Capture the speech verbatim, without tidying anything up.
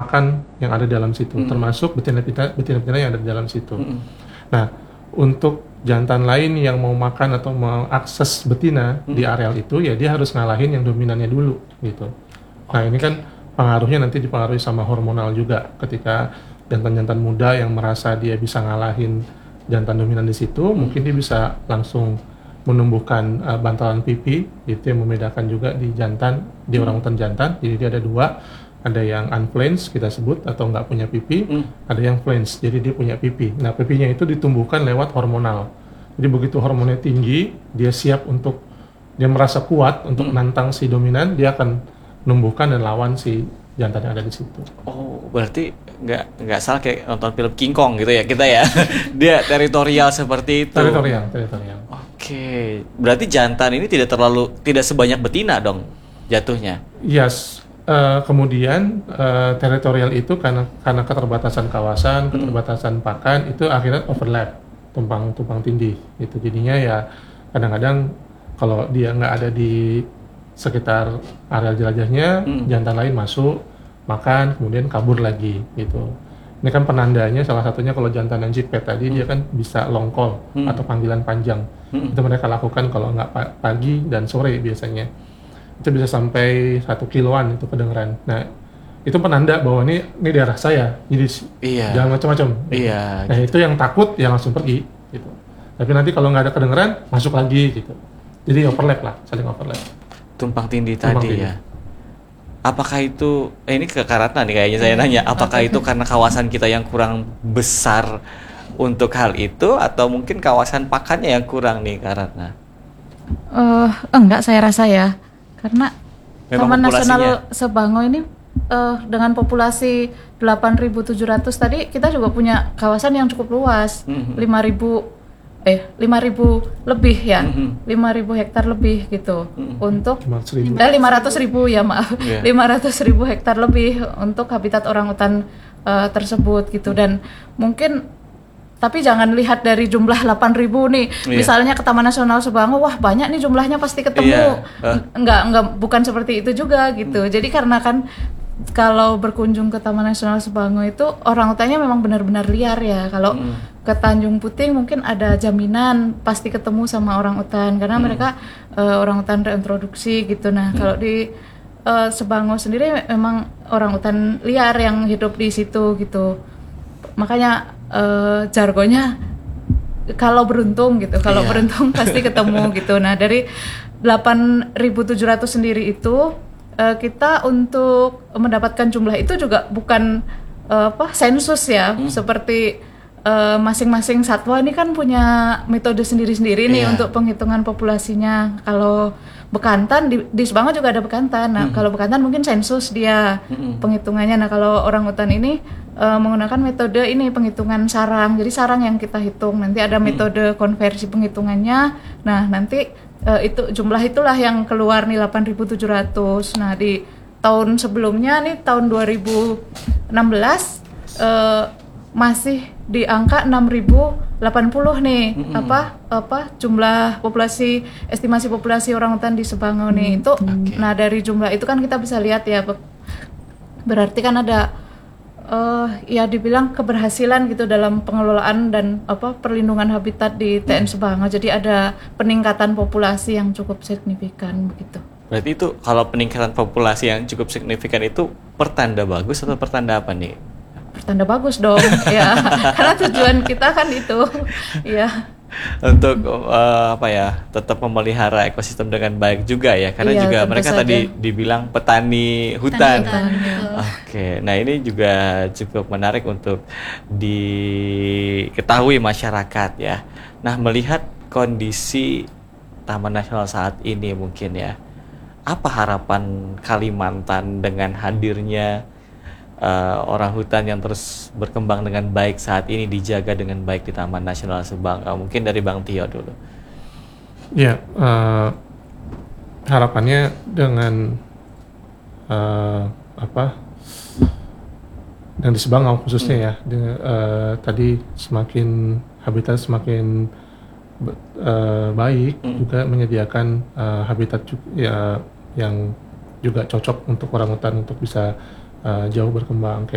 makan yang ada dalam situ, Hmm. termasuk betina-betina betina-betina yang ada di dalam situ. Hmm. Nah, untuk jantan lain yang mau makan atau mengakses betina Hmm. di areal itu, ya dia harus ngalahin yang dominannya dulu gitu. Nah, ini kan pengaruhnya nanti dipengaruhi sama hormonal juga. Ketika jantan-jantan muda yang merasa dia bisa ngalahin jantan dominan di situ, Hmm. mungkin dia bisa langsung menumbuhkan uh, bantalan pipi, itu yang membedakan juga di jantan, di Hmm. orangutan jantan. Jadi dia ada dua, ada yang unflanked kita sebut atau nggak punya pipi, Hmm. ada yang flanked, jadi dia punya pipi. Nah, pipinya itu ditumbuhkan lewat hormonal. Jadi begitu hormonnya tinggi, dia siap untuk, dia merasa kuat untuk Hmm. menantang si dominan, dia akan menumbuhkan dan lawan si jantan yang ada di situ. Oh, berarti nggak nggak salah kayak nonton film King Kong gitu ya kita ya. Dia teritorial seperti itu. Teritorial, teritorial. Oke, berarti jantan ini tidak terlalu tidak sebanyak betina dong jatuhnya. Yes. Uh, kemudian uh, teritorial itu karena karena keterbatasan kawasan, keterbatasan pakan, itu akhirnya overlap, tumpang tumpang tindih. Itu jadinya ya kadang-kadang kalau dia nggak ada di sekitar area jelajahnya, Hmm. jantan lain masuk, makan, kemudian kabur lagi gitu. Ini kan penandanya salah satunya kalau jantan yang jipet tadi dia kan bisa long call Hmm. atau panggilan panjang. Hmm. Itu mereka lakukan kalau nggak pa- pagi dan sore biasanya. Itu bisa sampai satu kiloan itu kedengeran. Nah, itu penanda bahwa ini ini daerah saya. Jadi Iya. jangan macam-macam. Iya. Nah, itu yang takut ya langsung pergi gitu. Tapi nanti kalau nggak ada kedengeran masuk lagi gitu. Jadi overlap lah, saling overlap. Tumpang tindih Tumpang tadi tindih. ya. Apakah itu eh, ini ke Karatna nih kayaknya saya nanya, apakah itu karena kawasan kita yang kurang besar untuk hal itu atau mungkin kawasan pakannya yang kurang nih Karatna? Eh, enggak, saya rasa ya, karena Memang Taman populasinya. Nasional Sebango ini eh, dengan populasi delapan ribu tujuh ratus tadi, kita juga punya kawasan yang cukup luas, Mhm. lima ribu eh lima ribu lebih ya, Mhm. lima ribu hektar lebih gitu Mhm. untuk Cuma seribu. eh, lima ratus ribu ya maaf, Iya. lima ratus ribu hektar lebih untuk habitat orangutan eh, tersebut gitu. Dan mungkin tapi jangan lihat dari jumlah delapan ribu nih. Iya. Misalnya ke Taman Nasional Sebango, wah banyak nih jumlahnya pasti ketemu. Iya. Eh. Enggak, enggak, bukan seperti itu juga gitu. Hmm. Jadi karena kan kalau berkunjung ke Taman Nasional Sebango itu orangutannya memang benar-benar liar ya. Kalau Hmm. ke Tanjung Puting mungkin ada jaminan pasti ketemu sama orangutan karena Hmm. mereka eh, orangutan reintroduksi gitu. Nah, kalau di eh, Sebango sendiri memang orangutan liar yang hidup di situ gitu. Makanya eh, jargonnya kalau beruntung gitu, kalau Iya. beruntung pasti ketemu gitu. Nah, dari delapan ribu tujuh ratus sendiri itu eh, kita untuk mendapatkan jumlah itu juga bukan eh, apa sensus ya, Hmm. seperti eh, masing-masing satwa ini kan punya metode sendiri-sendiri nih Iya. untuk penghitungan populasinya. Kalau bekantan di, di Sebango juga ada bekantan. Nah, Hmm. kalau bekantan mungkin sensus dia Hmm. penghitungannya. Nah, kalau orangutan ini eh, menggunakan metode ini penghitungan sarang. Jadi sarang yang kita hitung. Nanti ada metode konversi penghitungannya. Nah, nanti eh, itu jumlah itulah yang keluar nih delapan ribu tujuh ratus. Nah, di tahun sebelumnya nih tahun dua ribu enam belas eh, masih di angka enam ribu delapan puluh nih. Mm-mm. Apa apa jumlah populasi estimasi populasi orangutan di Sebango nih. Itu Oke. nah dari jumlah itu kan kita bisa lihat ya, be- berarti kan ada eh ya dibilang keberhasilan gitu dalam pengelolaan dan apa perlindungan habitat di T N Sebango. Jadi ada peningkatan populasi yang cukup signifikan begitu. Berarti itu kalau peningkatan populasi yang cukup signifikan itu pertanda bagus atau pertanda apa nih? Pertanda bagus dong ya. Karena tujuan kita kan itu. Ya. Untuk eh, apa ya, tetap memelihara ekosistem dengan baik juga ya, karena Iya, juga tentu mereka saja. tadi dibilang petani hutan. Petani hutan, ya. betul. Oke, nah ini juga cukup menarik untuk diketahui masyarakat ya. Nah, melihat kondisi Taman Nasional saat ini mungkin ya, apa harapan Kalimantan dengan hadirnya eh, orang hutan yang terus berkembang dengan baik saat ini, dijaga dengan baik di Taman Nasional Sebango? Mungkin dari Bang Tio dulu. Ya, eh, harapannya dengan eh, apa? Dan di Sebango khususnya ya, de- eh, tadi semakin habitat semakin be- eh, baik, Hmm. juga menyediakan eh, habitat ju- ya yang juga cocok untuk orangutan untuk bisa eh, jauh berkembang.